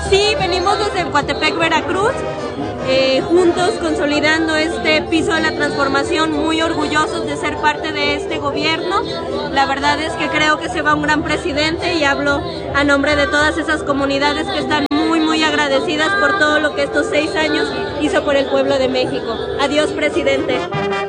Sí, venimos desde Coatepec, Veracruz, juntos consolidando este piso de la transformación, muy orgullosos de ser parte de este gobierno. La verdad es que creo que se va un gran presidente y hablo a nombre de todas esas comunidades que están muy agradecidas por todo lo que estos 6 años hizo por el pueblo de México. Adiós, presidente.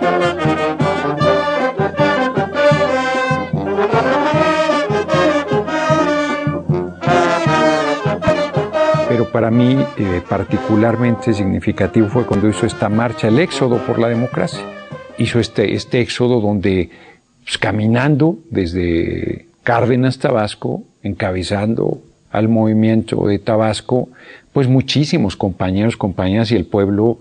Pero para mí particularmente significativo fue cuando hizo esta marcha, el éxodo por la democracia. Hizo este éxodo donde, pues, caminando desde Cárdenas, Tabasco, encabezando al movimiento de Tabasco, pues muchísimos compañeros, compañeras y el pueblo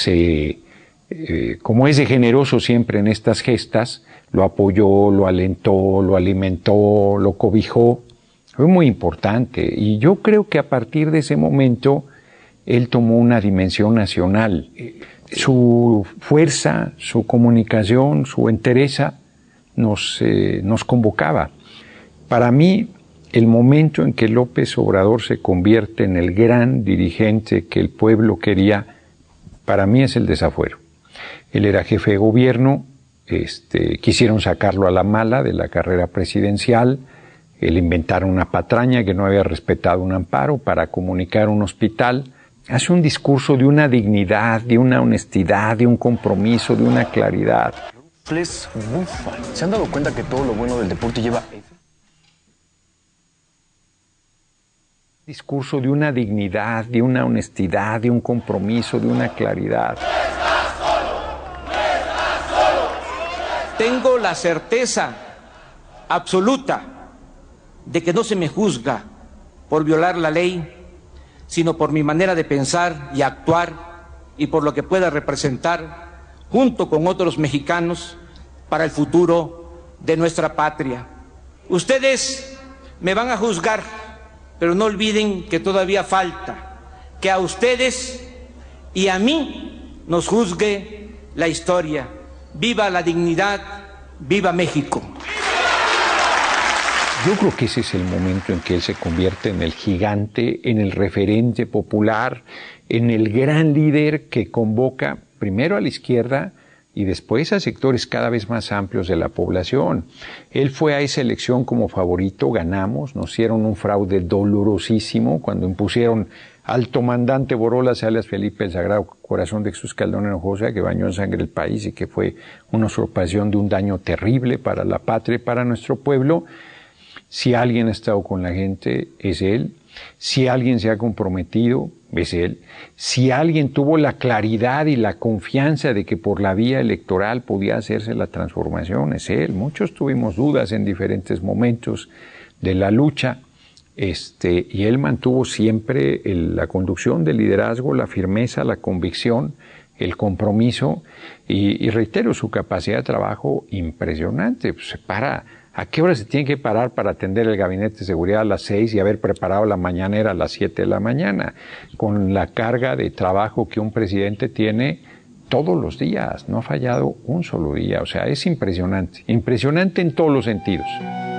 como es de generoso siempre en estas gestas, lo apoyó, lo alentó, lo alimentó, lo cobijó. Fue muy importante y yo creo que a partir de ese momento él tomó una dimensión nacional. Su fuerza, su comunicación, su entereza nos convocaba. Para mí, el momento en que López Obrador se convierte en el gran dirigente que el pueblo quería, para mí es el desafuero. Él era jefe de gobierno, quisieron sacarlo a la mala de la carrera presidencial. Él inventaron una patraña que no había respetado un amparo para comunicar un hospital. Hace un discurso de una dignidad, de una honestidad, de un compromiso, de una claridad. Es muy fan. ¿Se han dado cuenta que todo lo bueno del deporte lleva F? Discurso de una dignidad, de una honestidad, de un compromiso, de una claridad. Tengo la certeza absoluta de que no se me juzga por violar la ley, sino por mi manera de pensar y actuar y por lo que pueda representar junto con otros mexicanos para el futuro de nuestra patria. Ustedes me van a juzgar, pero no olviden que todavía falta que a ustedes y a mí nos juzgue la historia. ¡Viva la dignidad! ¡Viva México! Yo creo que ese es el momento en que él se convierte en el gigante, en el referente popular, en el gran líder que convoca primero a la izquierda y después a sectores cada vez más amplios de la población. Él fue a esa elección como favorito, ganamos, nos hicieron un fraude dolorosísimo cuando impusieron al comandante Borolas, alias Felipe, el Sagrado Corazón de Jesús Calderón Hinojosa, que bañó en sangre el país y que fue una usurpación de un daño terrible para la patria y para nuestro pueblo. Si alguien ha estado con la gente, es él. Si alguien se ha comprometido, es él. Si alguien tuvo la claridad y la confianza de que por la vía electoral podía hacerse la transformación, es él. Muchos tuvimos dudas en diferentes momentos de la lucha, y él mantuvo siempre la conducción del liderazgo, la firmeza, la convicción, el compromiso y reitero, su capacidad de trabajo impresionante. Pues se para. ¿A qué hora se tiene que parar para atender el gabinete de seguridad a las 6 y haber preparado la mañanera a las 7 de la mañana? Con la carga de trabajo que un presidente tiene todos los días, no ha fallado un solo día. O sea, es impresionante, impresionante en todos los sentidos.